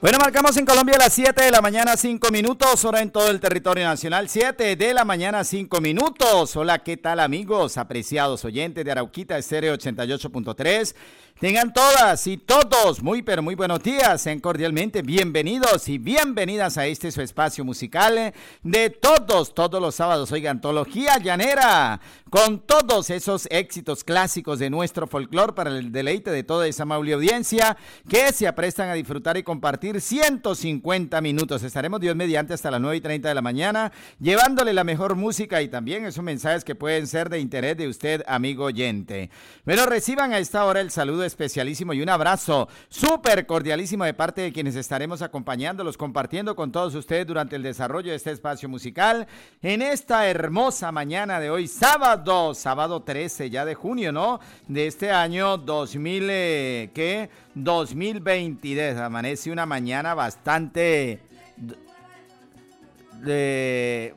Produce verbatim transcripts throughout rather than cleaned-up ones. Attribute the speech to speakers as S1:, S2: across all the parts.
S1: Bueno, marcamos en Colombia las siete de la mañana, cinco minutos, hora en todo el territorio nacional, siete de la mañana, cinco minutos. Hola, ¿qué tal amigos, apreciados oyentes de Arauquita Estéreo ochenta y ocho punto tres? Tengan todas y todos muy pero muy buenos días, sean cordialmente bienvenidos y bienvenidas a este su espacio musical de todos, todos los sábados, oigan, Antología Llanera, con todos esos éxitos clásicos de nuestro folclor para el deleite de toda esa amable audiencia que se aprestan a disfrutar y compartir ciento cincuenta minutos. Estaremos Dios mediante hasta las nueve y treinta de la mañana llevándole la mejor música y también esos mensajes que pueden ser de interés de usted, amigo oyente. Bueno, reciban a esta hora el saludo especialísimo y un abrazo súper cordialísimo de parte de quienes estaremos acompañándolos, compartiendo con todos ustedes durante el desarrollo de este espacio musical en esta hermosa mañana de hoy, sábado, sábado trece ya de junio, ¿no? De este año dos mil, eh, ¿qué? dos mil veintidós, amanece una mañana bastante de...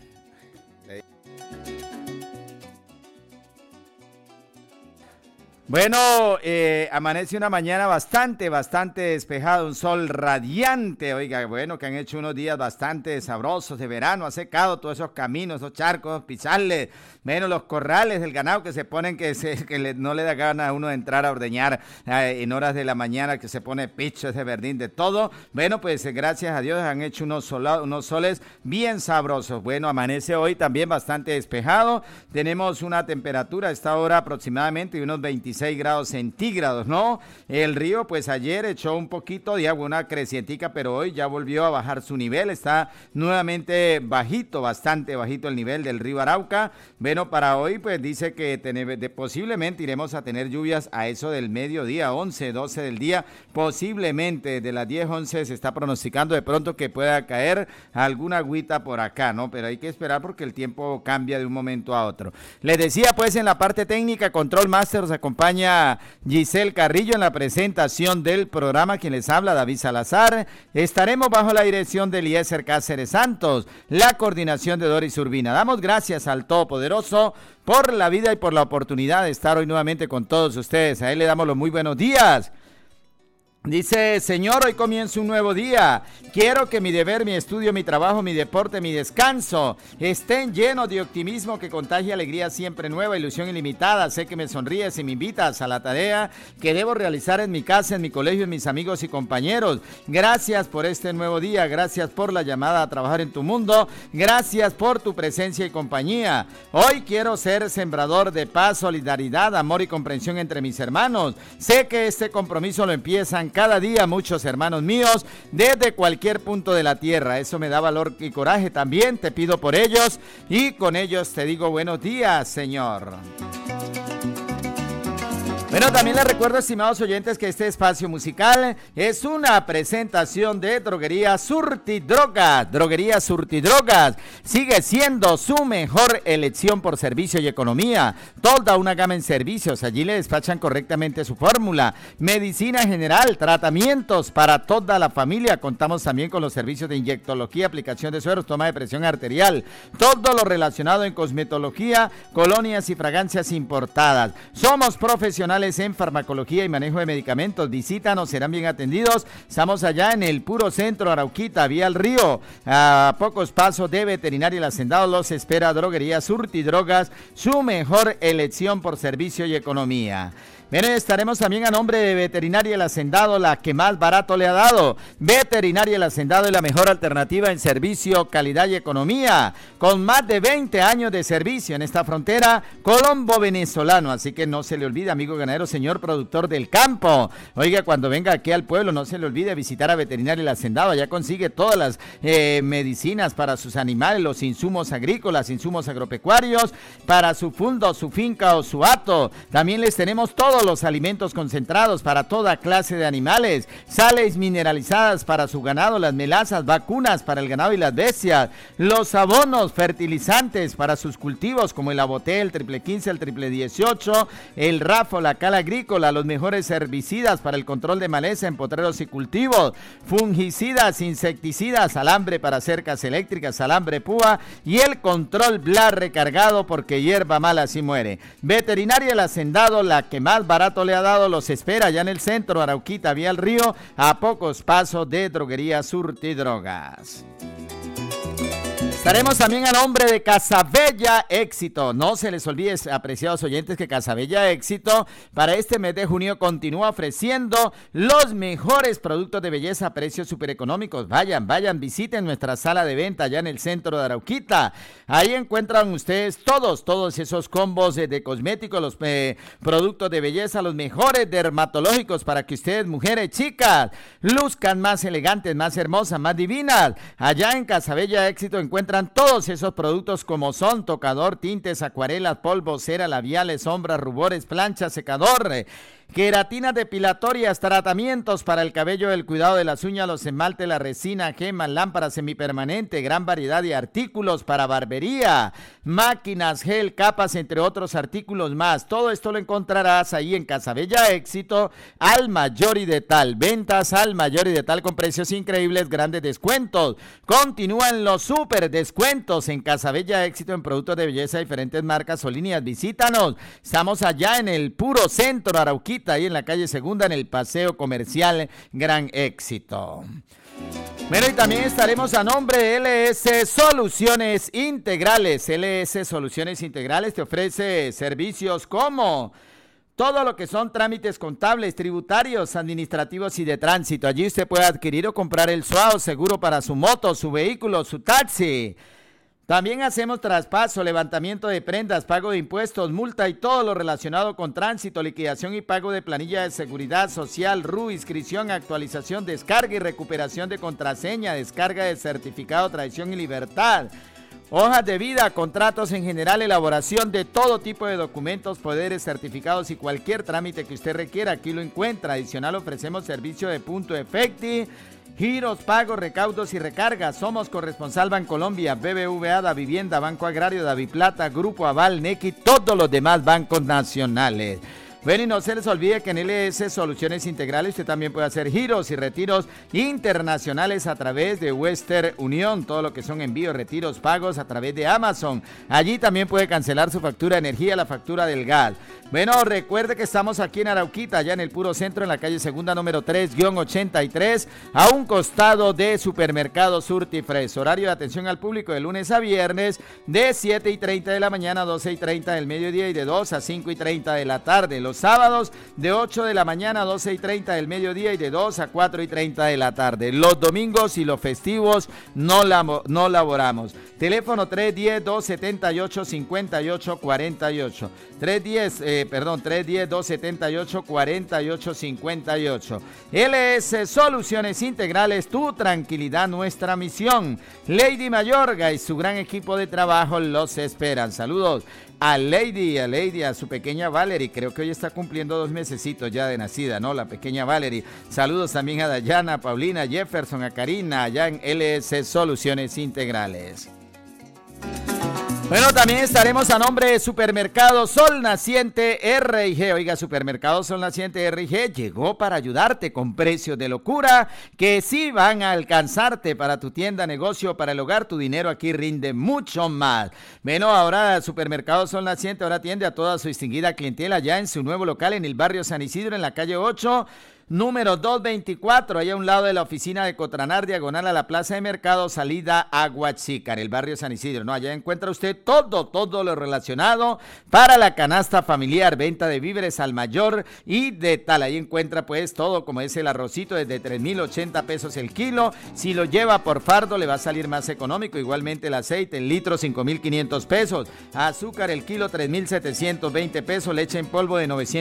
S1: Bueno, eh, amanece una mañana bastante, bastante despejada, un sol radiante, oiga, bueno, que han hecho unos días bastante sabrosos de verano, ha secado todos esos caminos, esos charcos, pizarles, menos los corrales del ganado que se ponen, que, se, que le, no le da gana a uno de entrar a ordeñar eh, en horas de la mañana, que se pone picho ese verdín de todo. Bueno, pues eh, gracias a Dios han hecho unos, sola, unos soles bien sabrosos. Bueno, amanece hoy también bastante despejado, tenemos una temperatura a esta hora aproximadamente de unos veintiséis grados centígrados, ¿no? El río, pues ayer echó un poquito de agua, una crecientica, pero hoy ya volvió a bajar su nivel, está nuevamente bajito, bastante bajito el nivel del río Arauca. Bueno, para hoy, pues dice que tener, de, posiblemente iremos a tener lluvias a eso del mediodía, once, doce del día, posiblemente de las diez, once se está pronosticando de pronto que pueda caer alguna agüita por acá, ¿no? Pero hay que esperar porque el tiempo cambia de un momento a otro. Les decía, pues, en la parte técnica, Control Master nos acompaña Giselle Carrillo en la presentación del programa, quien les habla, David Salazar. Estaremos bajo la dirección de Eliezer Cáceres Santos, la coordinación de Doris Urbina. Damos gracias al Todopoderoso por la vida y por la oportunidad de estar hoy nuevamente con todos ustedes. A él le damos los muy buenos días. Dice, Señor, hoy comienza un nuevo día. Quiero que mi deber, mi estudio, mi trabajo, mi deporte, mi descanso estén llenos de optimismo que contagie alegría siempre nueva, ilusión ilimitada. Sé que me sonríes y me invitas a la tarea que debo realizar en mi casa, en mi colegio, en mis amigos y compañeros. Gracias por este nuevo día. Gracias por la llamada a trabajar en tu mundo. Gracias por tu presencia y compañía. Hoy quiero ser sembrador de paz, solidaridad, amor y comprensión entre mis hermanos. Sé que este compromiso lo empiezan cada día muchos hermanos míos desde cualquier punto de la tierra. Eso me da valor y coraje también. Te pido por ellos y con ellos te digo buenos días, Señor. Bueno, también les recuerdo, estimados oyentes, que este espacio musical es una presentación de Droguería Surtidrogas. Droguería Surtidrogas sigue siendo su mejor elección por servicio y economía. Toda una gama en servicios. Allí le despachan correctamente su fórmula. Medicina general, tratamientos para toda la familia. Contamos también con los servicios de inyectología, aplicación de sueros, toma de presión arterial. Todo lo relacionado en cosmetología, colonias y fragancias importadas. Somos profesionales en farmacología y manejo de medicamentos. Visítanos, serán bien atendidos. Estamos allá en el puro centro Arauquita, vía al río, a pocos pasos de Veterinaria El Hacendado. Los espera Droguería Surtidrogas, su mejor elección por servicio y economía. Miren, estaremos también a nombre de Veterinaria El Hacendado, la que más barato le ha dado. Veterinaria El Hacendado es la mejor alternativa en servicio, calidad y economía, con más de veinte años de servicio en esta frontera colombo-venezolano. Así que no se le olvide, amigo ganadero, señor productor del campo. Oiga, cuando venga aquí al pueblo, no se le olvide visitar a Veterinaria El Hacendado. Allá consigue todas las eh, medicinas para sus animales, los insumos agrícolas, insumos agropecuarios, para su fundo, su finca o su hato. También les tenemos todo los alimentos concentrados para toda clase de animales, sales mineralizadas para su ganado, las melazas, vacunas para el ganado y las bestias, los abonos, fertilizantes para sus cultivos como el aboté, el triple quince, el triple dieciocho, el rafo, la cal agrícola, los mejores herbicidas para el control de maleza en potreros y cultivos, fungicidas, insecticidas, alambre para cercas eléctricas, alambre púa y el control blar recargado porque hierba mala así muere. Veterinaria El Hacendado, la que más barato le ha dado, los espera allá en el centro, Arauquita, vía el río, a pocos pasos de Droguería Surtidrogas. Estaremos también a nombre de Casabella Éxito. No se les olvide, apreciados oyentes, que Casabella Éxito para este mes de junio continúa ofreciendo los mejores productos de belleza a precios súper económicos. Vayan, vayan, visiten nuestra sala de venta allá en el centro de Arauquita. Ahí encuentran ustedes todos, todos esos combos de, de cosméticos, los eh, productos de belleza, los mejores dermatológicos para que ustedes, mujeres, chicas, luzcan más elegantes, más hermosas, más divinas. Allá en Casabella Éxito encuentran todos esos productos como son tocador, tintes, acuarelas, polvo, cera, labiales, sombras, rubores, plancha, secador, queratinas depilatorias, tratamientos para el cabello, el cuidado de las uñas, los esmaltes, la resina, gemas, lámparas semipermanente, gran variedad de artículos para barbería, máquinas, gel, capas, entre otros artículos más. Todo esto lo encontrarás ahí en Casabella Éxito, al mayor y de tal. Ventas al mayor y de tal con precios increíbles, grandes descuentos. Continúan los super descuentos en Casabella Éxito en productos de belleza de diferentes marcas o líneas. Visítanos. Estamos allá en el puro centro, Arauquita, ahí en la calle Segunda, en el Paseo Comercial Gran Éxito. Bueno, y también estaremos a nombre de L S Soluciones Integrales. L S Soluciones Integrales te ofrece servicios como todo lo que son trámites contables, tributarios, administrativos y de tránsito. Allí usted puede adquirir o comprar el S U A O, seguro para su moto, su vehículo, su taxi. También hacemos traspaso, levantamiento de prendas, pago de impuestos, multa y todo lo relacionado con tránsito, liquidación y pago de planilla de seguridad social, R U, inscripción, actualización, descarga y recuperación de contraseña, descarga de certificado, traición y libertad, hojas de vida, contratos en general, elaboración de todo tipo de documentos, poderes, certificados y cualquier trámite que usted requiera. Aquí lo encuentra. Adicional ofrecemos servicio de punto efecti, giros, pagos, recaudos y recargas. Somos corresponsal Bancolombia, B B V A, Da Vivienda, Banco Agrario, Daviplata, Grupo Aval, Nequi, todos los demás bancos nacionales. Bueno, y no se les olvide que en L S Soluciones Integrales usted también puede hacer giros y retiros internacionales a través de Western Unión, todo lo que son envíos, retiros, pagos a través de Amazon. Allí también puede cancelar su factura de energía, la factura del gas. Bueno, recuerde que estamos aquí en Arauquita, allá en el puro centro, en la calle Segunda número tres ochenta y tres, a un costado de Supermercado Surtifresh. Horario de atención al público de lunes a viernes de siete y treinta de la mañana a doce y treinta del mediodía y de dos a cinco y treinta de la tarde. Los sábados de ocho de la mañana a doce y treinta del mediodía y de dos a cuatro y treinta de la tarde. Los domingos y los festivos no, la, no laboramos. Teléfono tres uno cero, dos siete ocho, cinco ocho cuatro ocho. tres uno cero, eh, perdón, tres uno cero, dos siete ocho, cuatro ocho cinco ocho. L S Soluciones Integrales, tu tranquilidad, nuestra misión. Lady Mayorga y su gran equipo de trabajo los esperan. Saludos a Lady, a Lady, a su pequeña Valerie, creo que hoy está cumpliendo dos mesecitos ya de nacida, ¿no? La pequeña Valerie. Saludos también a Dayana, a Paulina, a Jefferson, a Karina, allá en L S Soluciones Integrales. Bueno, también estaremos a nombre de Supermercado Sol Naciente R y G. Oiga, Supermercado Sol Naciente R y G llegó para ayudarte con precios de locura que sí van a alcanzarte para tu tienda, negocio, para el hogar. Tu dinero aquí rinde mucho más. Bueno, ahora Supermercado Sol Naciente ahora atiende a toda su distinguida clientela ya en su nuevo local en el barrio San Isidro, en la calle ocho. Número doscientos veinticuatro, ahí a un lado de la oficina de Cotranar, diagonal a la Plaza de Mercado, salida a Huachica, en el barrio San Isidro. No, allá encuentra usted todo, todo lo relacionado para la canasta familiar, venta de víveres al mayor y de tal. Ahí encuentra pues todo, como es el arrocito, desde tres mil ochenta pesos el kilo. Si lo lleva por fardo le va a salir más económico. Igualmente el aceite, el litro, cinco mil quinientos pesos. Azúcar, el kilo, tres mil setecientos veinte pesos. Leche en polvo de novecientos